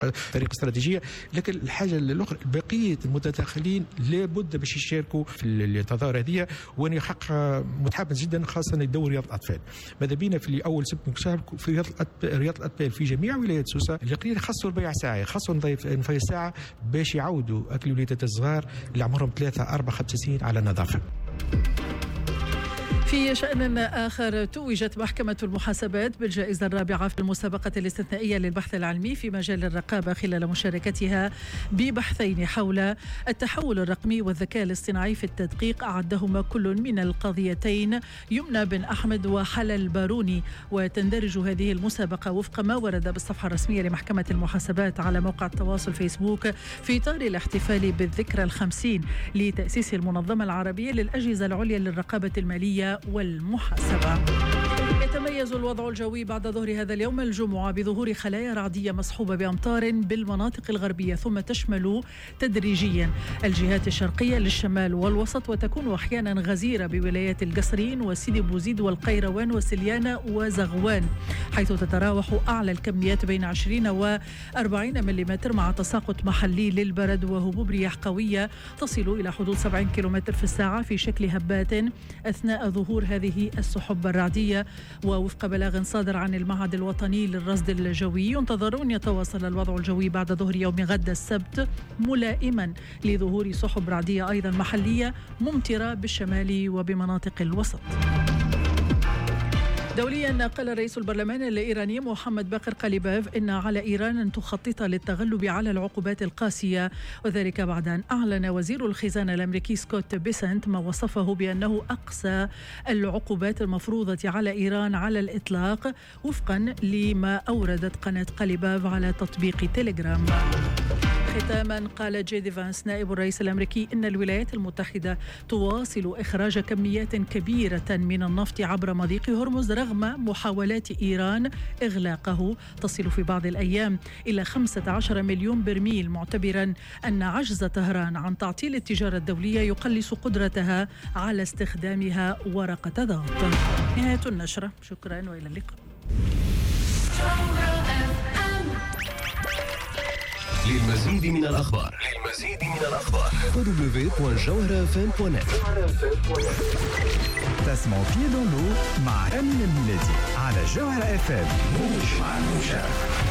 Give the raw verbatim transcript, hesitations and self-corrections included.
فريق استراتيجية. لكن الحاجة الأخرى بقية المتداخلين لابد باش يشاركوا في التظاهرة هذه، وأنا حق متحمس جدا خاصة يدور رياض الأطفال. ماذا بينا في أول سبت نشاركوا في رياض رياض الأطفال في جميع ولايات سوسة اللي خاصوا البيع ساعة، خاصوا نضيف ساعة باش يعودوا أكل وليدات الصغار اللي عمرهم ثلاثة أربعة خمسة سنين على نظافة. في شأن آخر، توجت محكمة المحاسبات بالجائزة الرابعة في المسابقة الاستثنائية للبحث العلمي في مجال الرقابة خلال مشاركتها ببحثين حول التحول الرقمي والذكاء الاصطناعي في التدقيق، أعدهما كل من القضيتين يمنى بن أحمد وحلا الباروني. وتندرج هذه المسابقة وفق ما ورد بالصفحة الرسمية لمحكمة المحاسبات على موقع التواصل فيسبوك في إطار الاحتفال بالذكرى الخمسين لتأسيس المنظمة العربية للأجهزة العليا للرقابة المالية والمحاسبة. يتميز الوضع الجوي بعد ظهر هذا اليوم الجمعة بظهور خلايا رعدية مصحوبة بأمطار بالمناطق الغربية، ثم تشمل تدريجيا الجهات الشرقية للشمال والوسط، وتكون أحيانا غزيرة بولايات القصرين وسيدي بوزيد والقيروان وسليانة وزغوان، حيث تتراوح أعلى الكميات بين عشرين وأربعين ملم مع تساقط محلي للبرد وهبوب رياح قوية تصل إلى حدود سبعين كيلومتر في الساعة في شكل هبات أثناء ظهور هذه السحب الرعدية. ووفق بلاغ صادر عن المعهد الوطني للرصد الجوي، ينتظر أن يتواصل الوضع الجوي بعد ظهر يوم غد السبت ملائما لظهور سحب رعدية أيضا محلية ممطرة بالشمال وبمناطق الوسط. دوليا، قال رئيس البرلمان الإيراني محمد باقر قليباف إن على إيران أن تخطط للتغلب على العقوبات القاسية، وذلك بعد أن أعلن وزير الخزانة الأمريكي سكوت بيسنت ما وصفه بأنه أقصى العقوبات المفروضة على إيران على الإطلاق، وفقا لما أوردت قناة قليباف على تطبيق تيليجرام. ختاما، قال جيدي فانس نائب الرئيس الأمريكي إن الولايات المتحدة تواصل إخراج كميات كبيرة من النفط عبر مضيق هرمز رغم محاولات إيران إغلاقه، تصل في بعض الأيام إلى خمسة عشر مليون برميل، معتبرا أن عجز طهران عن تعطيل التجارة الدولية يقلص قدرتها على استخدامها ورقة ضغط. نهاية النشرة، شكرا وإلى اللقاء. للمزيد من الأخبار للمزيد من الأخبار دبليو دوت جوهرة إف إم دوت نت. تسمع في دونلو مع أمين الميلادي على جوهرة إف إم. موج مع المشاركة.